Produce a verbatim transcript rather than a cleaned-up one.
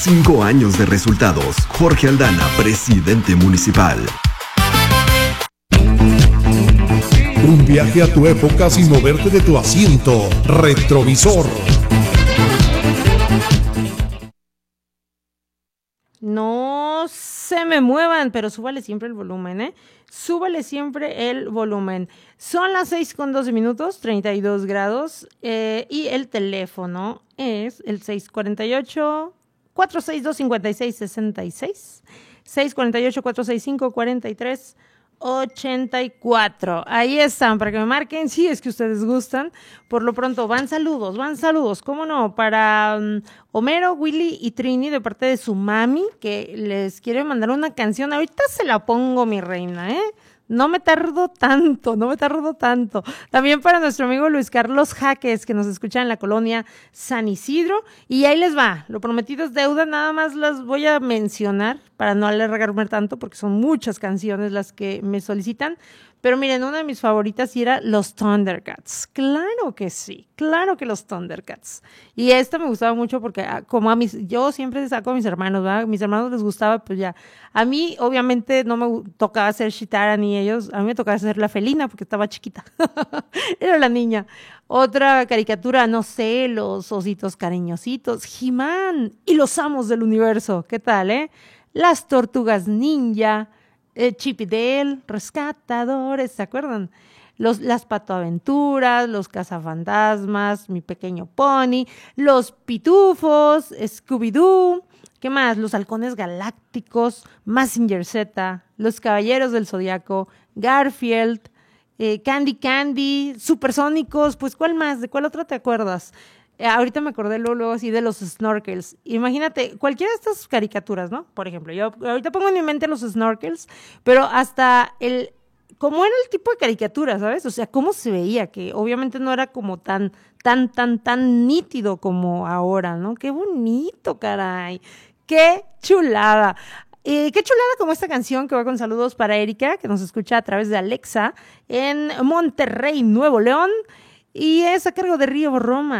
Cinco años de resultados. Jorge Aldana, presidente municipal. Un viaje a tu época sin moverte de tu asiento. Retrovisor. No se me muevan, pero súbale siempre el volumen, ¿eh? Súbale siempre el volumen. Son las seis con doce minutos, treinta y dos grados, eh, y el teléfono es el seis cuatro ocho, cuatro seis dos, cinco seis seis seis, seis cuatro ocho, cuatro seis cinco, cuatro tres ochenta y cuatro. Ahí están, para que me marquen, si es que ustedes gustan. Por lo pronto, van saludos, van saludos, ¿cómo no? Para um, Homero, Willy y Trini, de parte de su mami, que les quiere mandar una canción. Ahorita se la pongo, mi reina, ¿eh? No me tardo tanto, no me tardo tanto. También para nuestro amigo Luis Carlos Jaques, que nos escucha en la colonia San Isidro. Y ahí les va, lo prometido es deuda, nada más las voy a mencionar para no alargarme tanto, porque son muchas canciones las que me solicitan. Pero miren, una de mis favoritas sí era Los Thundercats. Claro que sí, claro que los Thundercats. Y esta me gustaba mucho porque como a mis, yo siempre saco a mis hermanos, ¿verdad? A mis hermanos les gustaba, pues ya. A mí, obviamente, no me tocaba ser Chitara ni ellos. A mí me tocaba ser la felina porque estaba chiquita. Era la niña. Otra caricatura, no sé, los ositos cariñositos, He-Man y los amos del universo. ¿Qué tal, eh? Las tortugas ninja, Eh, Chip y Dale, rescatadores, ¿se acuerdan? Los, las patoaventuras, los cazafantasmas, mi pequeño pony, los pitufos, Scooby-Doo, ¿qué más? Los halcones galácticos, Mazinger Z, los caballeros del Zodiaco, Garfield, eh, Candy Candy, Supersónicos, pues ¿cuál más? ¿De cuál otro te acuerdas? Eh, ahorita me acordé luego, luego así de los snorkels. Imagínate, cualquiera de estas caricaturas, ¿no? Por ejemplo, yo ahorita pongo en mi mente los snorkels, pero hasta el, cómo era el tipo de caricatura, ¿sabes? O sea, cómo se veía, que obviamente no era como tan, tan, tan, tan nítido como ahora, ¿no? Qué bonito, caray. Qué chulada. Eh, qué chulada como esta canción que va con saludos para Erika, que nos escucha a través de Alexa en Monterrey, Nuevo León, y es a cargo de Río Roma.